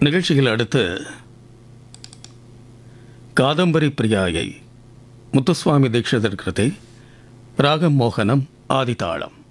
நிகழ்ச்சியில் அடுத்து காதம்பரி பிரியாயை முத்துசுவாமி தீட்சிதர் கிருதி ராகம் மோகனம் ஆதிதாளம்.